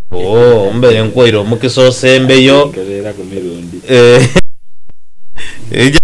mbere nkwairo mukiso sembeyo kerera ku mirundi ejja